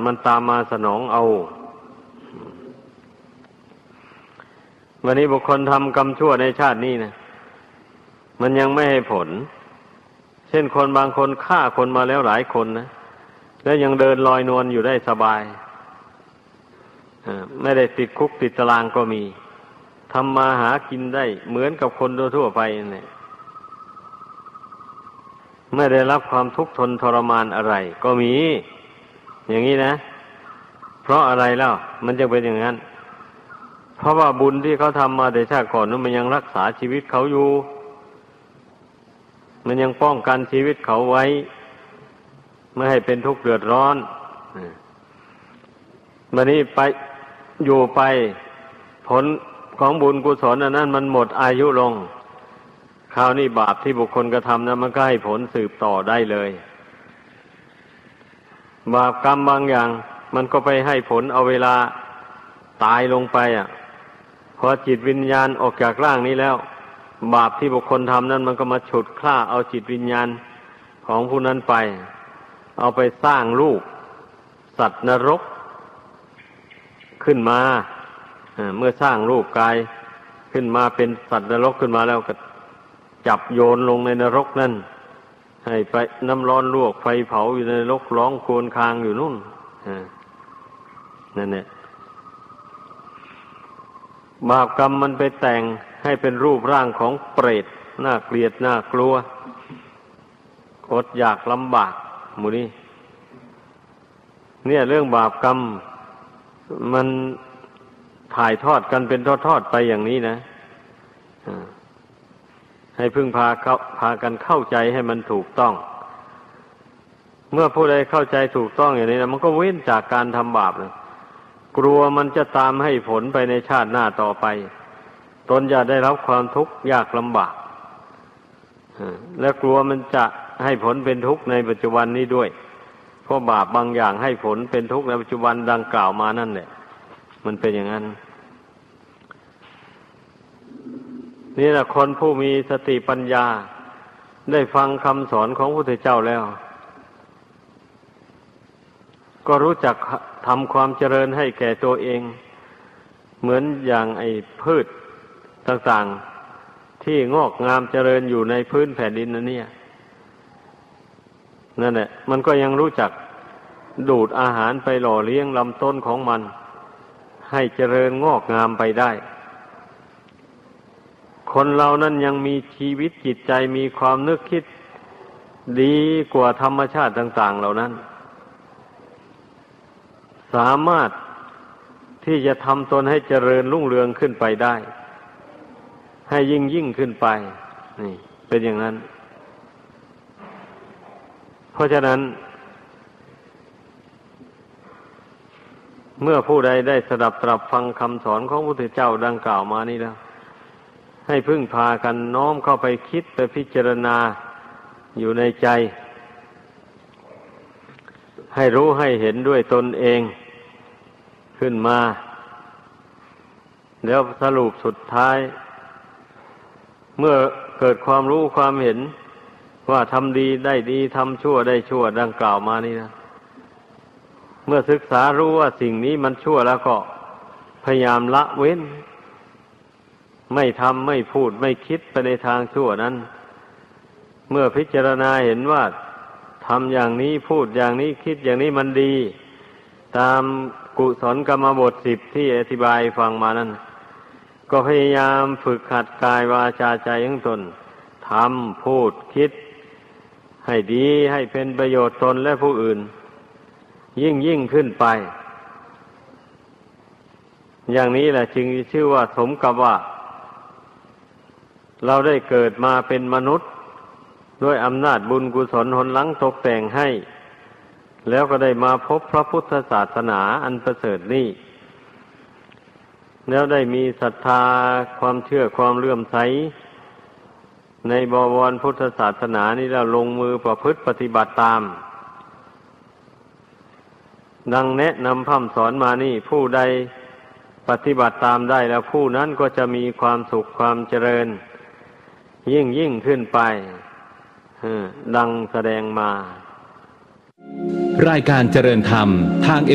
มันตามมาสนองเอาวันนี้บุคคลทำกรรมชั่วในชาตินี้นะมันยังไม่ให้ผลเช่นคนบางคนฆ่าคนมาแล้วหลายคนนะแล้วยังเดินลอยนวลอยู่ได้สบายไม่ได้ติดคุกติดตารางก็มีทำมาหากินได้เหมือนกับคนทั่วไปเนี่ยไม่ได้รับความทุกข์ทนทรมานอะไรก็มีอย่างนี้นะเพราะอะไรเล่ามันจะเป็นอย่างนั้นเพราะว่าบุญที่เขาทำมาแต่ชาติก่อนนั้นมันยังรักษาชีวิตเขาอยู่มันยังป้องกันชีวิตเขาไว้ไม่ให้เป็นทุกข์เดือดร้อนวันนี้ไปอยู่ไปผลของบุญกุศลอันนั้นมันหมดอายุลงคราวนี้บาปที่บุคคลกระทำนั้นมันก็ให้ผลสืบต่อได้เลยบาปกรรมบางอย่างมันก็ไปให้ผลเอาเวลาตายลงไปพอจิตวิญญาณออกจากร่างนี้แล้วบาปที่บุคคลทำนั้นมันก็มาฉุดคล้าเอาจิตวิญญาณของผู้นั้นไปเอาไปสร้างรูปสัตว์นรกขึ้นมาเมื่อสร้างรูปกายขึ้นมาเป็นสัตว์นรกขึ้นมาแล้วก็จับโยนลงในนรกนั่นให้ไปน้ำร้อนลวกไฟเผาอยู่ในนรกร้องครวญครางอยู่นู่นนั่นแหละบาปกรรมมันไปแต่งให้เป็นรูปร่างของเปรตน่าเกลียดน่ากลัวอดอยากลำบากหมู่นี้เนี่ยเรื่องบาปกรรมมันถ่ายทอดกันเป็นทอดๆไปอย่างนี้นะให้พึ่งพากันเข้าใจให้มันถูกต้องเมื่อผู้ใดเข้าใจถูกต้องอย่างนี้นะมันก็เว้นจากการทำบาปเลยกลัวมันจะตามให้ผลไปในชาติหน้าต่อไปตนจะได้รับความทุกข์ยากลำบากและกลัวมันจะให้ผลเป็นทุกข์ในปัจจุบันนี้ด้วยเพราะบาปบางอย่างให้ผลเป็นทุกข์ในปัจจุบันดังกล่าวมานั่นแหละมันเป็นอย่างนั้นนี่แหละคนผู้มีสติปัญญาได้ฟังคำสอนของพระพุทธเจ้าแล้วก็รู้จักทำความเจริญให้แก่ตัวเองเหมือนอย่างไอ้พืชต่างๆที่งอกงามเจริญอยู่ในพื้นแผ่นดินนั่นแหละมันก็ยังรู้จักดูดอาหารไปหล่อเลี้ยงลำต้นของมันให้เจริญงอกงามไปได้คนเรานั้นยังมีชีวิตจิตใจมีความนึกคิดดีกว่าธรรมชาติต่างๆเหล่านั้นสามารถที่จะทำตนให้เจริญรุ่งเรืองขึ้นไปได้ให้ยิ่งขึ้นไปนี่เป็นอย่างนั้นเพราะฉะนั้นเมื่อผู้ใดได้สดับตรับฟังคำสอนของพระพุทธเจ้าดังกล่าวมานี้แล้วให้พึ่งพากันน้อมเข้าไปคิดไปพิจารณาอยู่ในใจให้รู้ให้เห็นด้วยตนเองขึ้นมาแล้วสรุปสุดท้ายเมื่อเกิดความรู้ความเห็นว่าทำดีได้ดีทำชั่วได้ชั่วดังกล่าวมานี่นะเมื่อศึกษารู้ว่าสิ่งนี้มันชั่วแล้วก็พยายามละเว้นไม่ทำไม่พูดไม่คิดไปในทางชั่วนั้นเมื่อพิจารณาเห็นว่าทำอย่างนี้พูดอย่างนี้คิดอย่างนี้มันดีตามกุศลกรรมบท10ที่อธิบายฟังมานั้นก็พยายามฝึกหัดกายวาจาใจของตนทำพูดคิดให้ดีให้เป็นประโยชน์ตนและผู้อื่นยิ่งขึ้นไปอย่างนี้แหละจึงชื่อว่าสมกับว่าเราได้เกิดมาเป็นมนุษย์ด้วยอำนาจบุญกุศลหนหลังตกแต่งให้แล้วก็ได้มาพบพระพุทธศาสนาอันประเสริฐนี้แล้วได้มีศรัทธาความเชื่อความเลื่อมใสในบวรพุทธศาสนานี้แล้วลงมือประพฤติปฏิบัติตามดังแนะนำพร่ำสอนมานี่ผู้ใดปฏิบัติตามได้แล้วผู้นั้นก็จะมีความสุขความเจริญยิ่งขึ้นไปดังแสดงมารายการเจริญธรรมทาง